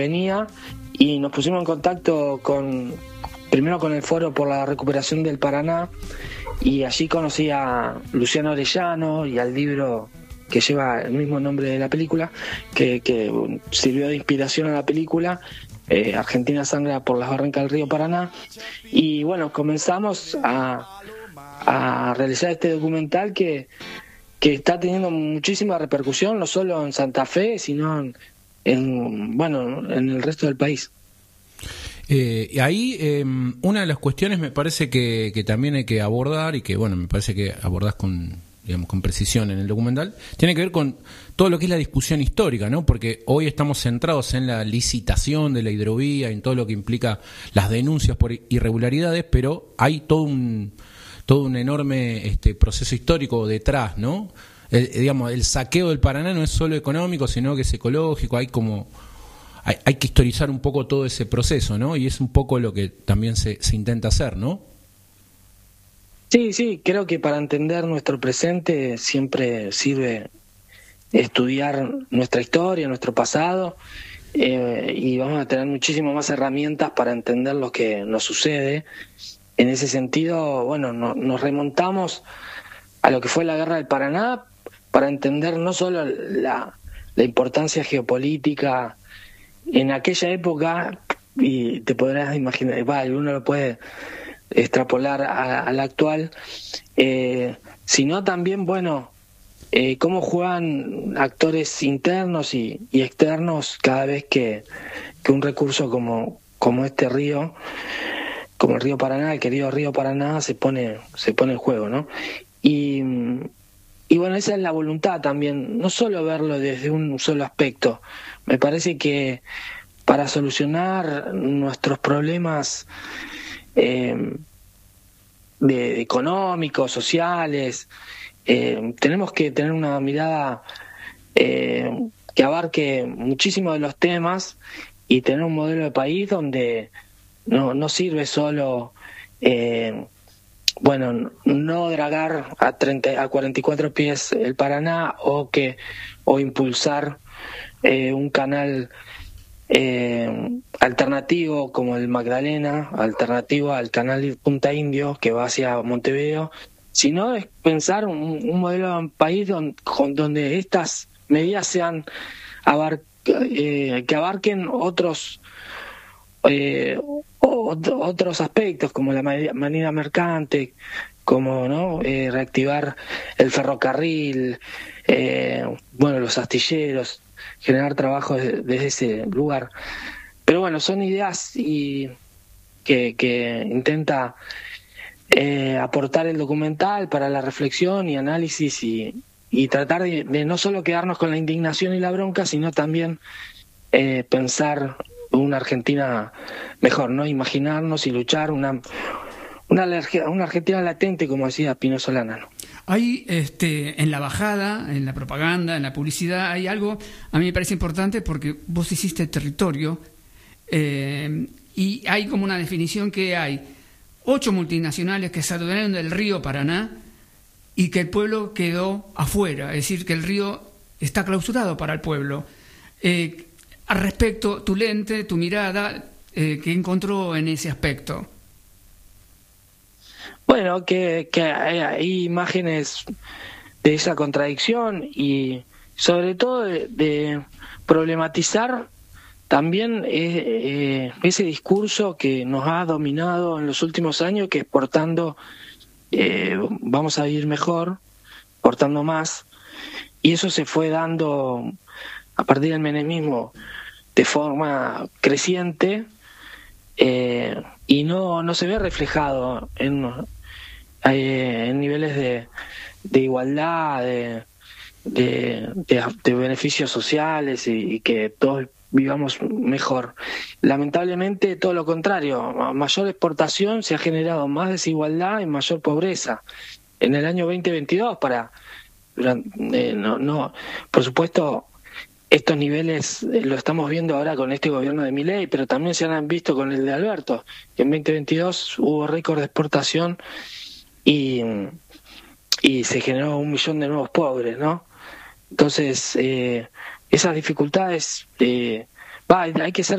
venía y nos pusimos en contacto primero con el Foro por la Recuperación del Paraná, y allí conocí a Luciano Orellano y al libro que lleva el mismo nombre de la película, que sirvió de inspiración a la película, Argentina sangra por las barrancas del río Paraná. Y bueno, comenzamos a realizar este documental que está teniendo muchísima repercusión, no solo en Santa Fe, sino en el resto del país. Y ahí una de las cuestiones me parece que también hay que abordar, y que bueno, me parece que abordás con precisión en el documental, tiene que ver con todo lo que es la discusión histórica, ¿no? Porque hoy estamos centrados en la licitación de la hidrovía, en todo lo que implica las denuncias por irregularidades, pero hay todo un enorme proceso histórico detrás, ¿no? El saqueo del Paraná no es solo económico, sino que es ecológico. Hay que historizar un poco todo ese proceso, ¿no? Y es un poco lo que también se intenta hacer, ¿no? Sí, creo que para entender nuestro presente siempre sirve estudiar nuestra historia, nuestro pasado, y vamos a tener muchísimas más herramientas para entender lo que nos sucede. En ese sentido, bueno, nos remontamos a lo que fue la Guerra del Paraná para entender no solo la importancia geopolítica en aquella época, y te podrás imaginar, uno lo puede extrapolar a la actual, sino también, cómo juegan actores internos y externos cada vez que un recurso como este río, como el río Paraná, el querido río Paraná, se pone en juego, ¿no? Y bueno, esa es la voluntad también, no solo verlo desde un solo aspecto. Me parece que para solucionar nuestros problemas económicos, sociales, tenemos que tener una mirada que abarque muchísimos de los temas, y tener un modelo de país donde no sirve solo no dragar a 44 pies el Paraná, o impulsar un canal alternativo como el Magdalena, alternativo al canal Punta Indio que va hacia Montevideo, sino es pensar un modelo de país donde estas medidas sean que abarquen otros aspectos, como la manera mercante, como reactivar el ferrocarril, los astilleros, generar trabajo desde ese lugar. Pero bueno, son ideas que intenta aportar el documental para la reflexión y análisis, y tratar de no solo quedarnos con la indignación y la bronca, sino también pensar una Argentina mejor, ¿no? Imaginarnos y luchar una Argentina latente, como decía Pino Solana, ¿no? Hay en la bajada, en la propaganda, en la publicidad, hay algo, a mí me parece importante, porque vos hiciste territorio, y hay como una definición que hay 8 multinacionales que se adueñaron del río Paraná y que el pueblo quedó afuera, es decir, que el río está clausurado para el pueblo. Al respecto, tu lente, tu mirada, ¿qué encontró en ese aspecto? Bueno, que hay imágenes de esa contradicción, y sobre todo de problematizar también ese discurso que nos ha dominado en los últimos años, que exportando vamos a vivir mejor, exportando más, y eso se fue dando a partir del menemismo de forma creciente, y no se ve reflejado en niveles de igualdad, de beneficios sociales, y que todos vivamos mejor. Lamentablemente todo lo contrario, a mayor exportación se ha generado más desigualdad y mayor pobreza. En el año 2022, por supuesto, estos niveles lo estamos viendo ahora con este gobierno de Milei, pero también se han visto con el de Alberto, que en 2022 hubo récord de exportación y se generó 1 millón de nuevos pobres, ¿no? Entonces, esas dificultades, hay que ser